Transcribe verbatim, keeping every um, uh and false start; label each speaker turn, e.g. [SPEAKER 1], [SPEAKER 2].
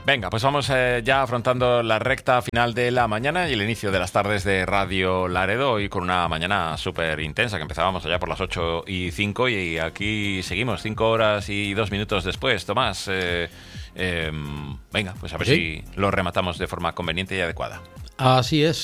[SPEAKER 1] Venga, pues vamos eh, ya afrontando la recta final de la mañana y el inicio de las tardes de Radio Laredo, hoy con una mañana súper intensa, que empezábamos allá por las ocho y cinco y aquí seguimos cinco horas y dos minutos después. Tomás, eh, eh, venga, pues a ver
[SPEAKER 2] ¿Sí?
[SPEAKER 1] si lo rematamos de forma conveniente y adecuada.
[SPEAKER 2] Así es.